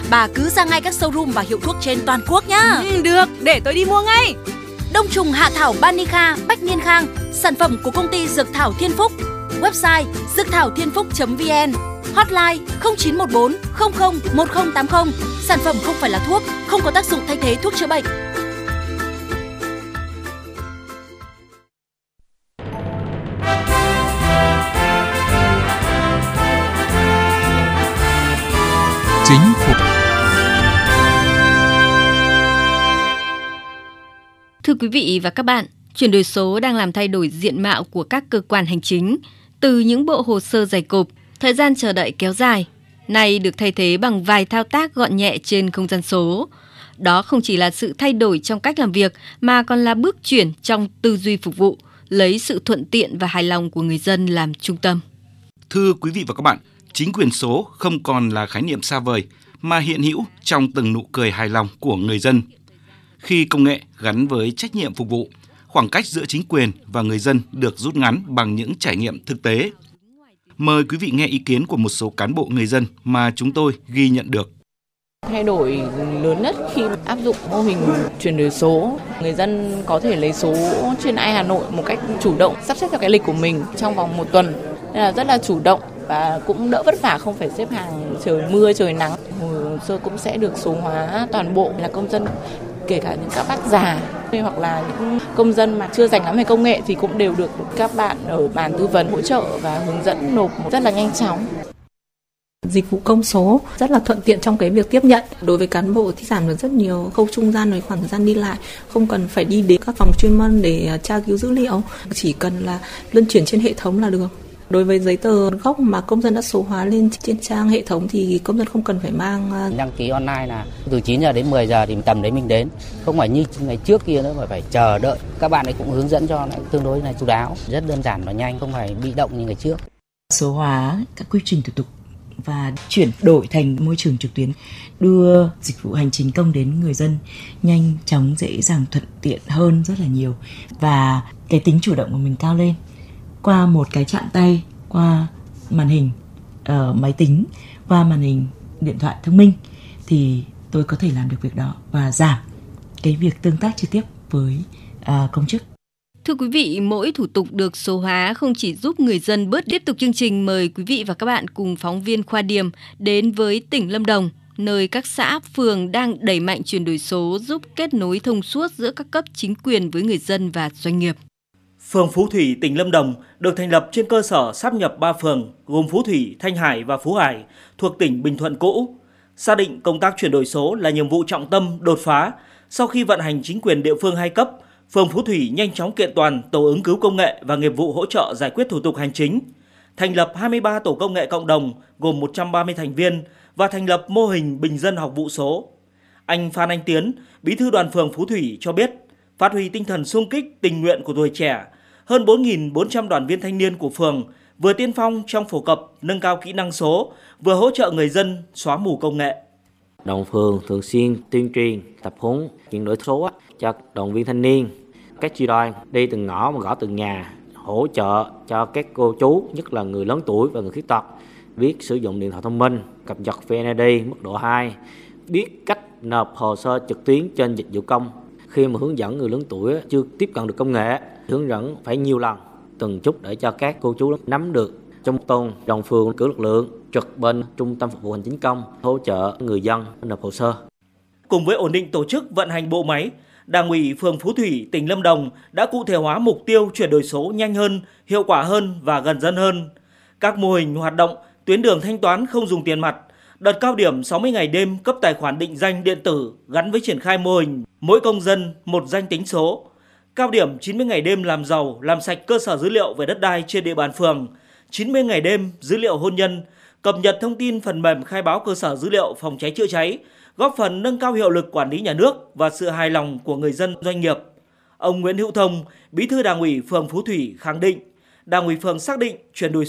bà cứ ra ngay các showroom và hiệu thuốc trên toàn quốc nhá. Được, để tôi đi mua ngay. Đông trùng hạ thảo Banica Bách Niên Khang, sản phẩm của công ty Dược thảo Thiên Phúc. Website dưcthảo-thiên-phúc.vn. Hotline 0914 00 1080. Sản phẩm không phải là thuốc, không có tác dụng thay thế thuốc chữa bệnh. Chính phủ. Thưa quý vị và các bạn, chuyển đổi số đang làm thay đổi diện mạo của các cơ quan hành chính. Từ những bộ hồ sơ dày cộp, thời gian chờ đợi kéo dài, nay được thay thế bằng vài thao tác gọn nhẹ trên không gian số. Đó không chỉ là sự thay đổi trong cách làm việc mà còn là bước chuyển trong tư duy phục vụ, lấy sự thuận tiện và hài lòng của người dân làm trung tâm. Thưa quý vị và các bạn, chính quyền số không còn là khái niệm xa vời mà hiện hữu trong từng nụ cười hài lòng của người dân. Khi công nghệ gắn với trách nhiệm phục vụ, khoảng cách giữa chính quyền và người dân được rút ngắn bằng những trải nghiệm thực tế. Mời quý vị nghe ý kiến của một số cán bộ người dân mà chúng tôi ghi nhận được. Thay đổi lớn nhất khi áp dụng mô hình chuyển đổi số, người dân có thể lấy số trên Hà Nội một cách chủ động, sắp xếp theo cái lịch của mình trong vòng một tuần. Nên là rất là chủ động và cũng đỡ vất vả, không phải xếp hàng trời mưa trời nắng. Hồ sơ cũng sẽ được số hóa toàn bộ, là công dân kể cả những các bác già hoặc là những công dân mà chưa rành lắm về công nghệ thì cũng đều được các bạn ở bàn tư vấn hỗ trợ và hướng dẫn nộp rất là nhanh chóng. Dịch vụ công số rất là thuận tiện trong cái việc tiếp nhận. Đối với cán bộ thì giảm được rất nhiều khâu trung gian với khoảng thời gian đi lại, không cần phải đi đến các phòng chuyên môn để tra cứu dữ liệu, chỉ cần là luân chuyển trên hệ thống là được. Đối với giấy tờ gốc mà công dân đã số hóa lên trên trang hệ thống thì công dân không cần phải mang. Đăng ký online là từ 9 giờ đến 10 giờ thì tầm đấy mình đến, không phải như ngày trước kia nữa mà phải chờ đợi. Các bạn ấy cũng hướng dẫn cho tương đối là chu đáo, rất đơn giản và nhanh, không phải bị động như ngày trước. Số hóa các quy trình thủ tục và chuyển đổi thành môi trường trực tuyến, đưa dịch vụ hành chính công đến người dân nhanh chóng, dễ dàng, thuận tiện hơn rất là nhiều, và cái tính chủ động của mình cao lên. Qua một cái chạm tay, qua màn hình máy tính, qua màn hình điện thoại thông minh thì tôi có thể làm được việc đó và giảm cái việc tương tác trực tiếp với công chức. Thưa quý vị, mỗi thủ tục được số hóa không chỉ giúp người dân bớt. Tiếp tục chương trình, mời quý vị và các bạn cùng phóng viên Khoa Điểm đến với tỉnh Lâm Đồng, nơi các xã, phường đang đẩy mạnh chuyển đổi số, giúp kết nối thông suốt giữa các cấp chính quyền với người dân và doanh nghiệp. Phường Phú Thủy, tỉnh Lâm Đồng được thành lập trên cơ sở sáp nhập 3 phường gồm Phú Thủy, Thanh Hải và Phú Hải thuộc tỉnh Bình Thuận cũ. Xác định công tác chuyển đổi số là nhiệm vụ trọng tâm, đột phá. Sau khi vận hành chính quyền địa phương 2 cấp, phường Phú Thủy nhanh chóng kiện toàn tổ ứng cứu công nghệ và nghiệp vụ hỗ trợ giải quyết thủ tục hành chính, thành lập 23 tổ công nghệ cộng đồng gồm 130 thành viên và thành lập mô hình bình dân học vụ số. Anh Phan Anh Tiến, bí thư đoàn phường Phú Thủy cho biết, phát huy tinh thần xung kích tình nguyện của tuổi trẻ, hơn 4.400 đoàn viên thanh niên của phường vừa tiên phong trong phổ cập nâng cao kỹ năng số, vừa hỗ trợ người dân xóa mù công nghệ. Đoàn phường thường xuyên tuyên truyền, tập huấn chuyển đổi số cho đoàn viên thanh niên, các chi đoàn đi từng ngõ mà gõ từng nhà, hỗ trợ cho các cô chú, nhất là người lớn tuổi và người khuyết tật, biết sử dụng điện thoại thông minh, cập nhật VNeD mức độ 2, biết cách nộp hồ sơ trực tuyến trên dịch vụ công. Khi mà hướng dẫn người lớn tuổi chưa tiếp cận được công nghệ, hướng dẫn phải nhiều lần, từng chút để cho các cô chú nắm được. Trong tuần, đoàn phường cử lực lượng trực bên trung tâm phục vụ hành chính công, hỗ trợ người dân nộp hồ sơ. Cùng với ổn định tổ chức vận hành bộ máy, Đảng ủy phường Phú Thủy, tỉnh Lâm Đồng đã cụ thể hóa mục tiêu chuyển đổi số nhanh hơn, hiệu quả hơn và gần dân hơn. Các mô hình hoạt động, tuyến đường thanh toán không dùng tiền mặt, đợt cao điểm 60 ngày đêm cấp tài khoản định danh điện tử gắn với triển khai mô hình mỗi công dân một danh tính số, cao điểm 90 ngày đêm làm giàu, làm sạch cơ sở dữ liệu về đất đai trên địa bàn phường, 90 ngày đêm dữ liệu hôn nhân, cập nhật thông tin phần mềm khai báo cơ sở dữ liệu phòng cháy chữa cháy, góp phần nâng cao hiệu lực quản lý nhà nước và sự hài lòng của người dân doanh nghiệp. Ông Nguyễn Hữu Thông, bí thư Đảng ủy phường Phú Thủy khẳng định, Đảng ủy phường xác định chuyển đổi